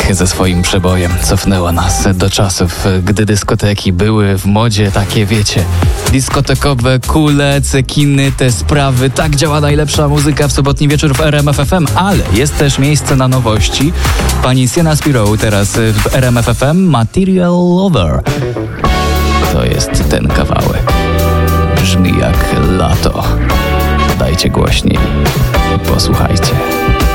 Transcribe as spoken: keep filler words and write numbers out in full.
ze swoim przebojem cofnęła nas do czasów, gdy dyskoteki były w modzie takie, wiecie, dyskotekowe, kule, cekiny, te sprawy. Tak działa najlepsza muzyka w sobotni wieczór w R M F F M, ale jest też miejsce na nowości. Pani Sienna Spiro teraz w R M F F M, Material Lover. To jest ten kawałek. Brzmi jak lato. Dajcie głośniej. Posłuchajcie.